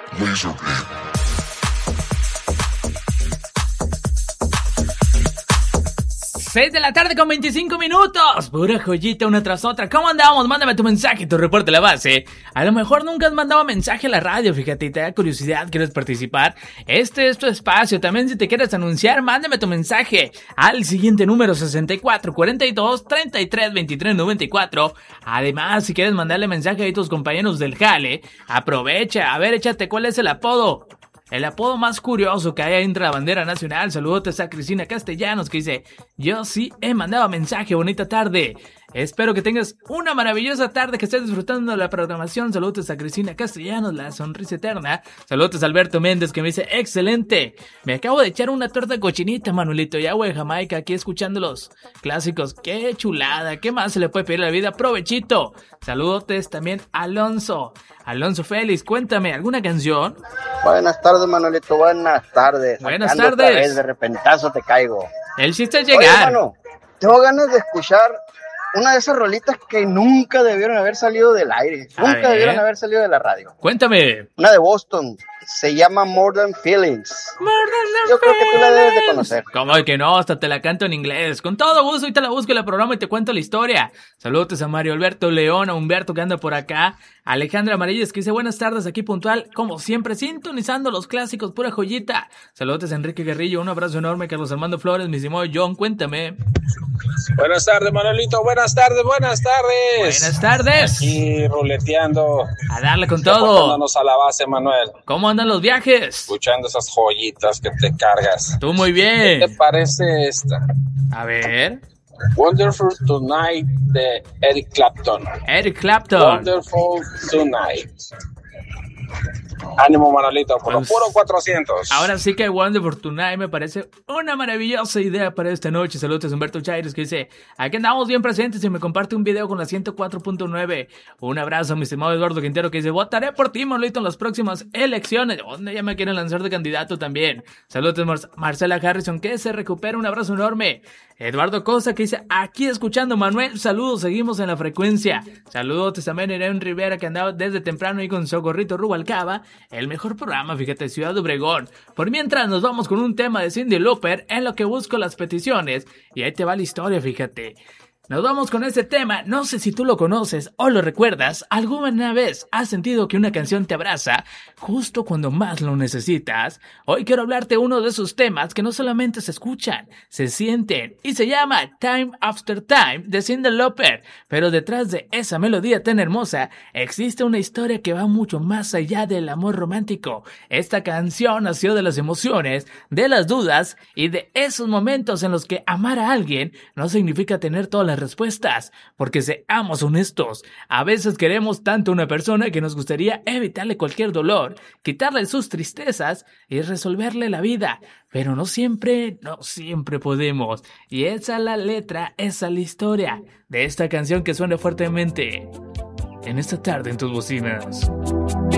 Laserbeam. 6 de la tarde con 25 minutos. Pura joyita una tras otra. ¿Cómo andamos? Mándame tu mensaje, tu reporte de la base. A lo mejor nunca has mandado mensaje a la radio, fíjate, y te da curiosidad, quieres participar. Este es tu espacio. También si te quieres anunciar, mándame tu mensaje al siguiente número: 64 42 33 23 94. Además, si quieres mandarle mensaje a tus compañeros del jale, aprovecha. A ver, échate, ¿cuál es el apodo? El apodo más curioso que hay entre la bandera nacional. Saludos a Cristina Castellanos, que dice: yo sí he mandado mensaje, bonita tarde. Espero que tengas una maravillosa tarde, que estés disfrutando de la programación. Saludos a Cristina Castellanos, la sonrisa eterna. Saludos a Alberto Méndez, que me dice: excelente. Me acabo de echar una torta cochinita, Manuelito, y agua de Jamaica, aquí escuchando los clásicos. Qué chulada, ¿qué más se le puede pedir a la vida? Provechito. Saludos también a Alonso Félix, cuéntame, ¿alguna canción? Buenas tardes, Manuelito, buenas tardes. Buenas Sacando tardes. otra vez, de repentazo te caigo. El chiste es Oye, llegar. mano, tengo ganas de escuchar una de esas rolitas que nunca debieron haber salido del aire. Nunca debieron haber salido de la radio. Cuéntame. Una de Boston. Se llama More Than Feelings. Yo creo que tú la debes de conocer. ¿Cómo que no? Hasta te la canto en inglés. Con todo gusto, ahorita la busco en el programa y te cuento la historia. Saludos a Mario Alberto León, a Humberto que anda por acá, a Alejandra Amarillas que dice: buenas tardes, aquí puntual, como siempre, sintonizando los clásicos, pura joyita. Saludos a Enrique Guerrillo, un abrazo enorme. Carlos Armando Flores, mi estimado John, cuéntame. Buenas tardes, Manuelito, buenas tardes. Buenas tardes. Aquí ruleteando. A darle con todo. Reportándonos a la base, Manuel. ¿Cómo andan los viajes? Escuchando esas joyitas que te cargas. Tú muy bien. ¿Qué te parece esta? A ver. Wonderful Tonight de Eric Clapton. Eric Clapton. Wonderful Tonight. Ánimo, Manolito, por lo puro 400. Ahora sí que Wonderful Tonight me parece una maravillosa idea para esta noche. Saludos a Humberto Chaires, que dice: aquí andamos bien presentes y me comparte un video con la 104.9. Un abrazo a mi estimado Eduardo Quintero, que dice: votaré por ti, Manolito, en las próximas elecciones. ¿Dónde ya me quieren lanzar de candidato también? Saludos a Marcela Harrison, que se recupera. Un abrazo enorme. Eduardo Cosa, que dice: aquí escuchando, Manuel, saludos, seguimos en la frecuencia. Saludos también a Irene Rivera, que andaba desde temprano ahí con Socorrito Rubalcaba. El mejor programa, fíjate, Ciudad de Obregón. Por mientras nos vamos con un tema de Cyndi Lauper, en lo que busco las peticiones. Y ahí te va la historia, fíjate. Nos vamos con este tema. No sé si tú lo conoces o lo recuerdas. ¿Alguna vez has sentido que una canción te abraza justo cuando más lo necesitas? Hoy quiero hablarte de uno de esos temas que no solamente se escuchan, se sienten, y se llama Time After Time de Cyndi Lauper. Pero detrás de esa melodía tan hermosa existe una historia que va mucho más allá del amor romántico. Esta canción nació de las emociones, de las dudas y de esos momentos en los que amar a alguien no significa tener todas las respuestas, porque seamos honestos, a veces queremos tanto a una persona que nos gustaría evitarle cualquier dolor, quitarle sus tristezas y resolverle la vida, pero no siempre podemos. Y esa es la letra, esa es la historia de esta canción que suena fuertemente en esta tarde en tus bocinas.